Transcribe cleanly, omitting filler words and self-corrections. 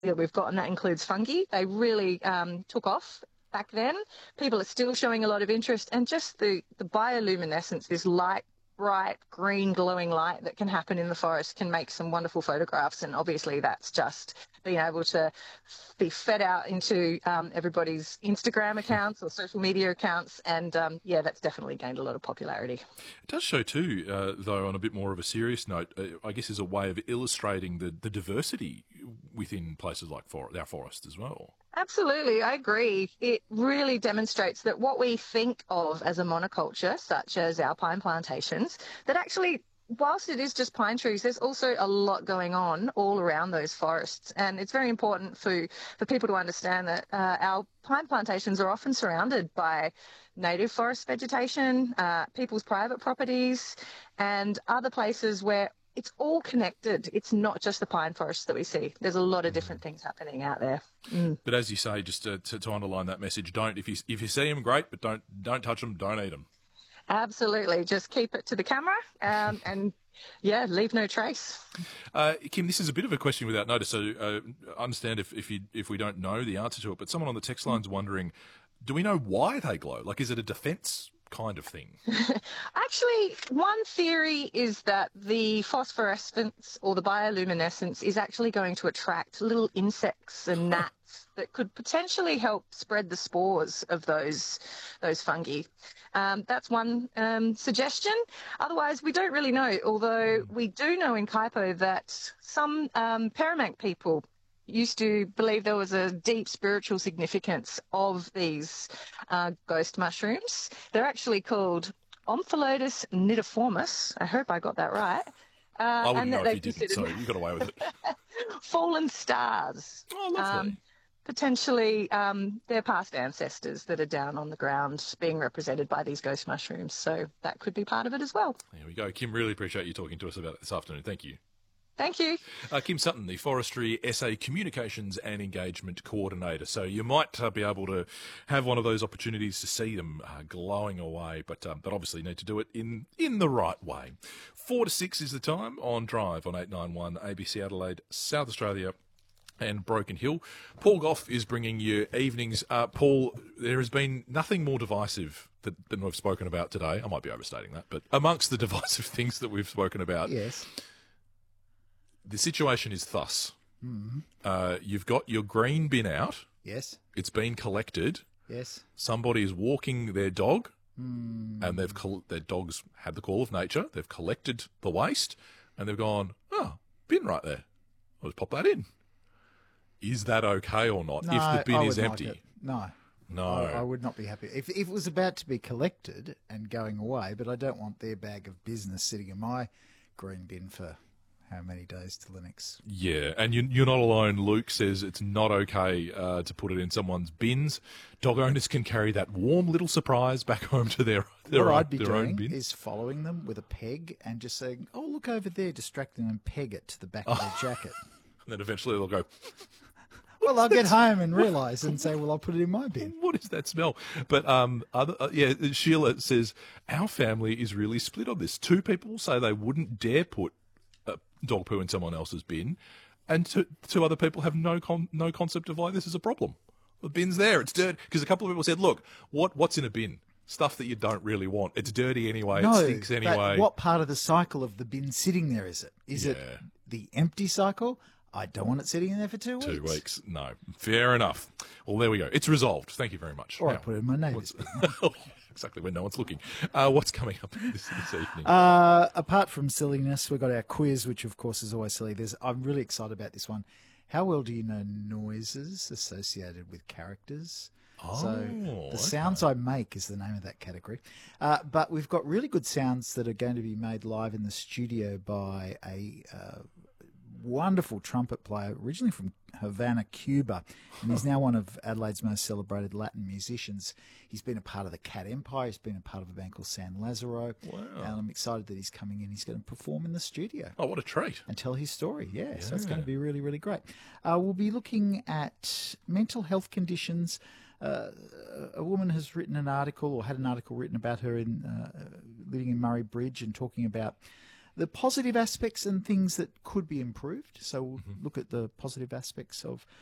that we've got, and that includes fungi. They really took off back then. People are still showing a lot of interest, and just the bioluminescence, this light, bright green glowing light that can happen in the forest can make some wonderful photographs. And obviously that's just being able to be fed out into everybody's Instagram accounts or social media accounts. And yeah, that's definitely gained a lot of popularity. It does show too, though, on a bit more of a serious note, I guess, as a way of illustrating the diversity within places like our forests as well. Absolutely, I agree. It really demonstrates that what we think of as a monoculture, such as our pine plantations, that actually, whilst it is just pine trees, there's also a lot going on all around those forests. And it's very important for people to understand that our pine plantations are often surrounded by native forest vegetation, people's private properties, and other places where it's all connected. It's not just the pine forests that we see. There's a lot of different things happening out there. But as you say, just to underline that message, don't if you see them, great, but don't touch them, don't eat them. Absolutely, just keep it to the camera, and yeah, leave no trace. Kim, this is a bit of a question without notice, so understand if we don't know the answer to it. But someone on the text line's wondering, do we know why they glow? Like, is it a defence kind of thing? Actually, one theory is that the phosphorescence or the bioluminescence is actually going to attract little insects and gnats that could potentially help spread the spores of those fungi. That's one suggestion. Otherwise, we don't really know, although we do know in Kaipo that some Paramank people used to believe there was a deep spiritual significance of these ghost mushrooms. They're actually called Omphalotus nidiformis. I hope I got that right. I wouldn't know if you didn't, so you got away with it. Fallen stars. Oh, lovely. Potentially their past ancestors that are down on the ground being represented by these ghost mushrooms. So that could be part of it as well. There we go. Kim, really appreciate you talking to us about it this afternoon. Thank you. Thank you. Kim Sutton, the Forestry SA Communications and Engagement Coordinator. So you might be able to have one of those opportunities to see them glowing away, but obviously need to do it in the right way. 4 to 6 is the time on Drive on 891 ABC Adelaide, South Australia and Broken Hill. Paul Gough is bringing you evenings. Paul, there has been nothing more divisive than we've spoken about today. I might be overstating that, but amongst the divisive things that we've spoken about, yes, the situation is thus. Mm-hmm. You've got your green bin out. Yes. It's been collected. Yes. Somebody is walking their dog, and their dog's had the call of nature. They've collected the waste, and they've gone, oh, bin right there. I'll just pop that in. Is that okay or not No, if the bin I is would empty? like it. No. No. I would not be happy. If it was about to be collected and going away, but I don't want their bag of business sitting in my green bin for how many days till the next. Yeah, and you're not alone. Luke says it's not okay to put it in someone's bins. Dog owners can carry that warm little surprise back home to their What I'd be their own doing bin. is following them with a peg and just saying, oh, look over there, distract them and peg it to the back of their jacket. And then eventually they'll go, Well, I'll get home and realise and say, well, I'll put it in my bin. what is that smell? But Sheila says, our family is really split on this. 2 people say they wouldn't dare put dog poo in someone else's bin, and 2 other people have no concept of why this is a problem. The bin's there, it's dirt. Because a couple of people said, look, what's in a bin? Stuff that you don't really want. It's dirty anyway, No, it stinks anyway. but what part of the cycle of the bin sitting there is it? Is it the empty cycle? I don't want it sitting in there for 2 weeks. 2 weeks. No. Fair enough. Well, there we go. It's resolved. Thank you very much. Or I put it in my neighbour's bin. Exactly, when no one's looking. What's coming up this evening? Apart from silliness, we've got our quiz, which of course is always silly. I'm really excited about this one. How well do you know noises associated with characters? The sounds I make is the name of that category. But we've got really good sounds that are going to be made live in the studio by a wonderful trumpet player, originally from Havana, Cuba, and he's now one of Adelaide's most celebrated Latin musicians. He's been a part of the Cat Empire. He's been a part of a band called San Lazaro. Wow. And I'm excited that he's coming in. He's going to perform in the studio. Oh, what a treat. And tell his story, yeah. So it's going to be really, really great. We'll be looking at mental health conditions. A woman has written an article or had an article written about her in living in Murray Bridge and talking about the positive aspects and things that could be improved. So we'll look at the positive aspects of